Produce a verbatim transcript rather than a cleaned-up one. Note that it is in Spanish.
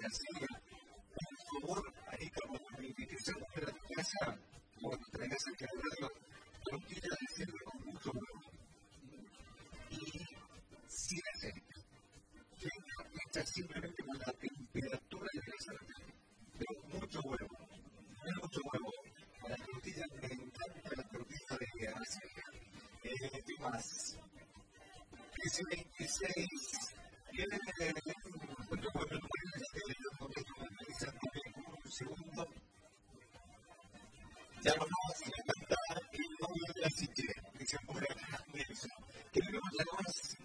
hacía. Por favor, ahí como que se fuera a tu casa, cuando traigas el cargador, tortilla de cerdo con mucho huevo. Y sin aceite. Hecha simplemente con la temperatura de la sartén. Pero mucho huevo. Mucho huevo. La tortilla, me encanta la tortilla de Araceli. Eh, ¿Qué más? trece veintiséis. Viene mucho huevo. Un segundo. Ya vamos a cantar el nombre de la siguiente. Dice por acá, Nelson. Que vemos la más